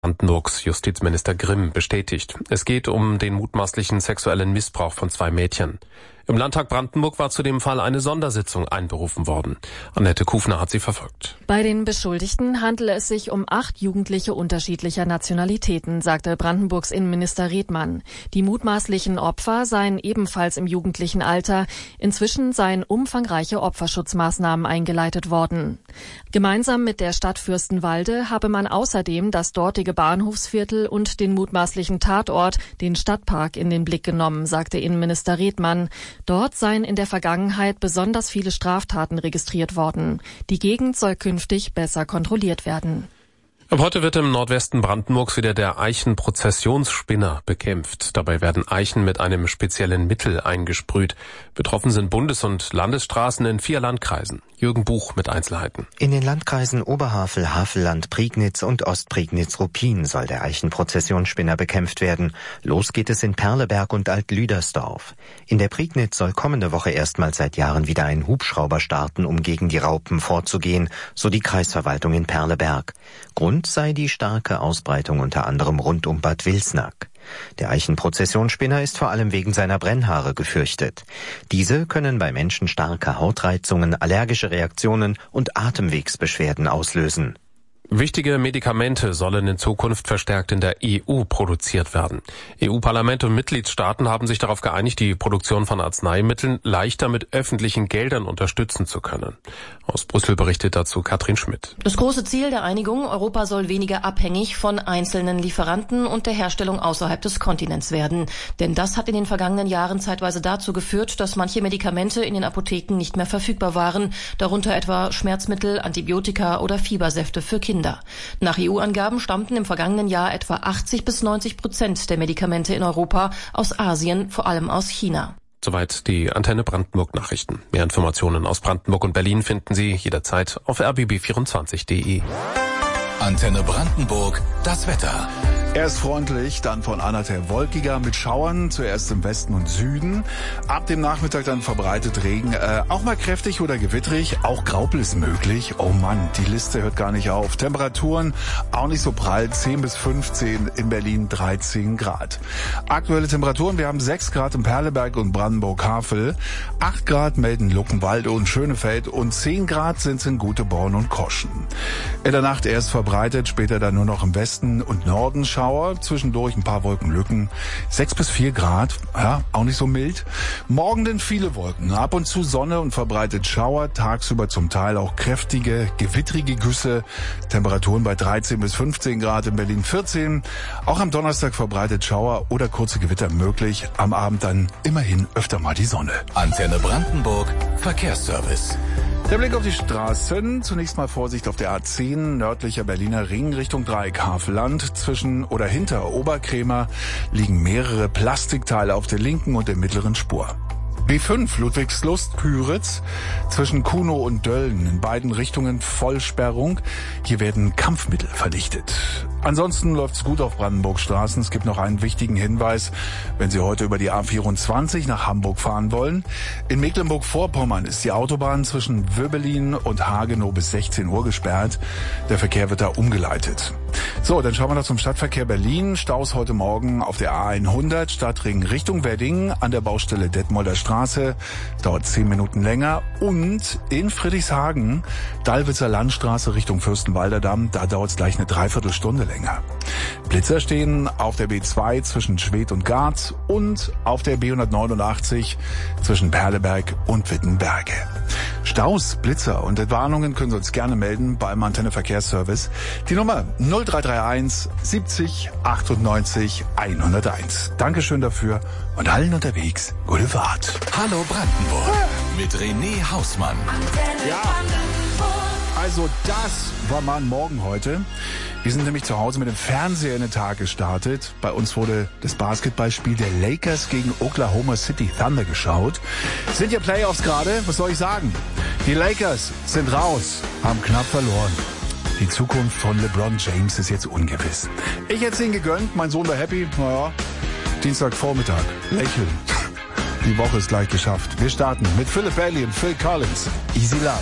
Brandenburgs Justizminister Grimm bestätigt. Es geht um den mutmaßlichen sexuellen Missbrauch von 2 Mädchen. Im Landtag Brandenburg war zu dem Fall eine Sondersitzung einberufen worden. Annette Kufner hat sie verfolgt. Bei den Beschuldigten handele es sich um 8 Jugendliche unterschiedlicher Nationalitäten, sagte Brandenburgs Innenminister Redmann. Die mutmaßlichen Opfer seien ebenfalls im jugendlichen Alter. Inzwischen seien umfangreiche Opferschutzmaßnahmen eingeleitet worden. Gemeinsam mit der Stadt Fürstenwalde habe man außerdem das dortige Bahnhofsviertel und den mutmaßlichen Tatort, den Stadtpark, in den Blick genommen, sagte Innenminister Redmann. Dort seien in der Vergangenheit besonders viele Straftaten registriert worden. Die Gegend soll künftig besser kontrolliert werden. Ab heute wird im Nordwesten Brandenburgs wieder der Eichenprozessionsspinner bekämpft. Dabei werden Eichen mit einem speziellen Mittel eingesprüht. Betroffen sind Bundes- und Landesstraßen in 4 Landkreisen. Jürgen Buch mit Einzelheiten. In den Landkreisen Oberhavel, Havelland, Prignitz und Ostprignitz-Ruppin soll der Eichenprozessionsspinner bekämpft werden. Los geht es in Perleberg und Alt-Lüdersdorf. In der Prignitz soll kommende Woche erstmals seit Jahren wieder ein Hubschrauber starten, um gegen die Raupen vorzugehen, so die Kreisverwaltung in Perleberg. Grund sei die starke Ausbreitung unter anderem rund um Bad Wilsnack. Der Eichenprozessionsspinner ist vor allem wegen seiner Brennhaare gefürchtet. Diese können bei Menschen starke Hautreizungen, allergische Reaktionen und Atemwegsbeschwerden auslösen. Wichtige Medikamente sollen in Zukunft verstärkt in der EU produziert werden. EU-Parlament und Mitgliedstaaten haben sich darauf geeinigt, die Produktion von Arzneimitteln leichter mit öffentlichen Geldern unterstützen zu können. Aus Brüssel berichtet dazu Katrin Schmidt. Das große Ziel der Einigung: Europa soll weniger abhängig von einzelnen Lieferanten und der Herstellung außerhalb des Kontinents werden. Denn das hat in den vergangenen Jahren zeitweise dazu geführt, dass manche Medikamente in den Apotheken nicht mehr verfügbar waren, darunter etwa Schmerzmittel, Antibiotika oder Fiebersäfte für Kinder. Nach EU-Angaben stammten im vergangenen Jahr etwa 80-90% der Medikamente in Europa aus Asien, vor allem aus China. Soweit die Antenne Brandenburg Nachrichten. Mehr Informationen aus Brandenburg und Berlin finden Sie jederzeit auf rbb24.de. Antenne Brandenburg, das Wetter. Erst freundlich, dann von Anna her wolkiger mit Schauern, zuerst im Westen und Süden. Ab dem Nachmittag dann verbreitet Regen, auch mal kräftig oder gewittrig, auch Graupel ist möglich. Oh Mann, die Liste hört gar nicht auf. Temperaturen auch nicht so prall, 10 bis 15, in Berlin 13 Grad. Aktuelle Temperaturen, wir haben 6 Grad in Perleberg und Brandenburg-Havel, 8 Grad melden Luckenwalde und Schönefeld und 10 Grad sind es in Göteborg und Koschen. In der Nacht erst verbreitet, später dann nur noch im Westen und Norden Schauer, zwischendurch ein paar Wolkenlücken, 6 bis 4 Grad, ja, auch nicht so mild. Morgen denn viele Wolken, ab und zu Sonne und verbreitet Schauer, tagsüber zum Teil auch kräftige, gewittrige Güsse, Temperaturen bei 13 bis 15 Grad, in Berlin 14. Auch am Donnerstag verbreitet Schauer oder kurze Gewitter möglich, am Abend dann immerhin öfter mal die Sonne. Antenne Brandenburg, Verkehrsservice. Der Blick auf die Straßen. Zunächst mal Vorsicht auf der A10, nördlicher Berliner Ring Richtung Dreieck Havelland. Zwischen oder hinter Oberkrämer liegen mehrere Plastikteile auf der linken und der mittleren Spur. B5 Ludwigslust-Küritz zwischen Kunow und Dölln, in beiden Richtungen Vollsperrung. Hier werden Kampfmittel verdichtet. Ansonsten läuft's gut auf Brandenburgs Straßen. Es gibt noch einen wichtigen Hinweis, wenn Sie heute über die A24 nach Hamburg fahren wollen. In Mecklenburg-Vorpommern ist die Autobahn zwischen Wöbelin und Hagenow bis 16 Uhr gesperrt. Der Verkehr wird da umgeleitet. So, dann schauen wir noch zum Stadtverkehr Berlin. Staus heute Morgen auf der A100 Stadtring Richtung Wedding an der Baustelle Detmolder Straße. Dauert 10 Minuten länger. Und in Friedrichshagen, Dallwitzer Landstraße Richtung Fürstenwalder Damm, da dauert es gleich eine Dreiviertelstunde länger. Blitzer stehen auf der B2 zwischen Schwedt und Garz und auf der B189 zwischen Perleberg und Wittenberge. Staus, Blitzer und Entwarnungen können Sie uns gerne melden beim Antenne Verkehrsservice. Die Nummer 0331 70 98 101. Dankeschön dafür und allen unterwegs gute Fahrt. Hallo Brandenburg mit René Hausmann. Ja, also das war mal ein Morgen heute. Wir sind nämlich zu Hause mit dem Fernseher in den Tag gestartet. Bei uns wurde das Basketballspiel der Lakers gegen Oklahoma City Thunder geschaut. Sind ja Playoffs gerade, was soll ich sagen? Die Lakers sind raus, haben knapp verloren. Die Zukunft von LeBron James ist jetzt ungewiss. Ich hätte es ihnen gegönnt, mein Sohn war happy. Naja, Dienstagvormittag, lächeln. Die Woche ist gleich geschafft. Wir starten mit Philip Bailey und Phil Collins. Easy Love.